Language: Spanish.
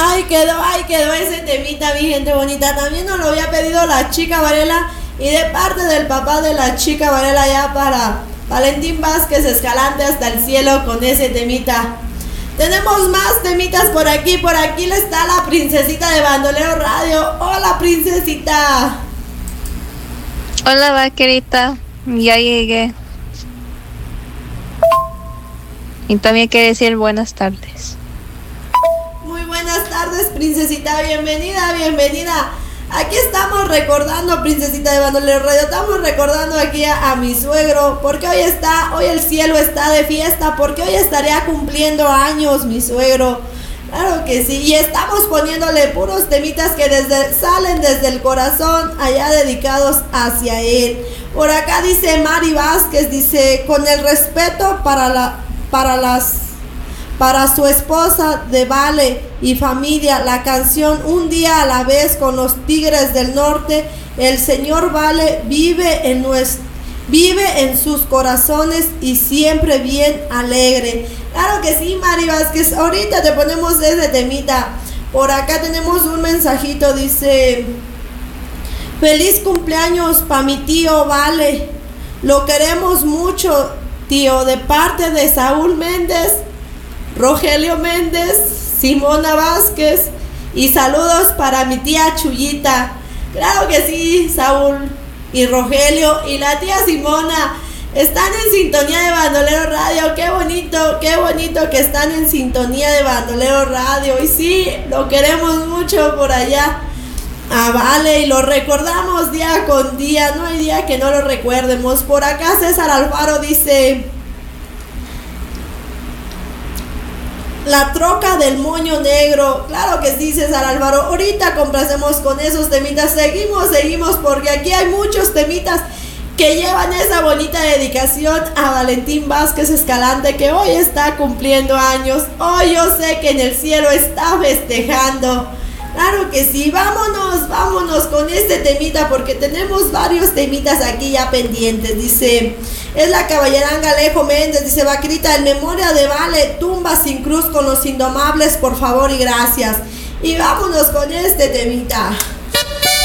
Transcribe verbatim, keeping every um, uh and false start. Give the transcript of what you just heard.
Ay, quedó, ay, quedó ese temita, mi gente bonita. También nos lo había pedido la chica Varela y de parte del papá de la chica Varela ya para Valentín Vázquez Escalante hasta el cielo con ese temita. Tenemos más temitas por aquí, por aquí le está la princesita de Bandolero Radio. Hola, princesita. Hola, vaquerita, ya llegué. Y también quiero decir buenas tardes. Muy buenas tardes, princesita, bienvenida, bienvenida. Aquí estamos recordando, princesita de Bandolero Radio, estamos recordando aquí a, a mi suegro, porque hoy está, hoy el cielo está de fiesta, porque hoy estaría cumpliendo años mi suegro. Claro que sí, y estamos poniéndole puros temitas que desde, salen desde el corazón, allá dedicados hacia él. Por acá dice Mari Vázquez, dice, con el respeto para la, para las... para su esposa de Vale y familia, la canción Un día a la vez con los Tigres del Norte. El señor Vale vive en nuestro, vive en sus corazones y siempre bien alegre. Claro que sí, Mari Vázquez, ahorita te ponemos ese temita. Por acá tenemos un mensajito, dice, feliz cumpleaños pa' mi tío Vale, lo queremos mucho, tío, de parte de Saúl Méndez, Rogelio Méndez, Simona Vázquez, y saludos para mi tía Chuyita. Claro que sí, Saúl y Rogelio y la tía Simona están en sintonía de Bandolero Radio. Qué bonito, qué bonito que están en sintonía de Bandolero Radio. Y sí, lo queremos mucho por allá. Ah, vale, y lo recordamos día con día, no hay día que no lo recuerdemos. Por acá César Alfaro dice, la troca del moño negro. Claro que sí, César Álvaro. Ahorita complacemos con esos temitas. Seguimos, seguimos, porque aquí hay muchos temitas que llevan esa bonita dedicación a Valentín Vázquez Escalante, que hoy está cumpliendo años. Hoy yo sé que en el cielo está festejando. Claro que sí, vámonos, vámonos con este temita, porque tenemos varios temitas aquí ya pendientes. Dice, es la caballeranga Alejo Méndez, dice, vaquerita, en memoria de Vale, tumba sin cruz con los indomables, por favor y gracias. Y vámonos con este temita.